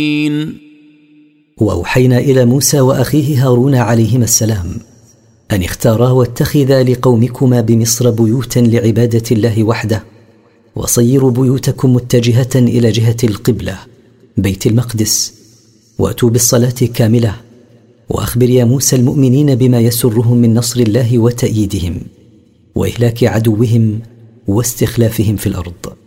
وأوحينا إلى موسى وأخيه هارون عليهما السلام أن اختارا واتخذا لقومكما بمصر بيوتا لعبادة الله وحده، وصيروا بيوتكم متجهة إلى جهة القبلة بيت المقدس، وأتوا بالصلاة كاملة. وأخبر يا موسى المؤمنين بما يسرهم من نصر الله وتأييدهم وإهلاك عدوهم واستخلافهم في الأرض.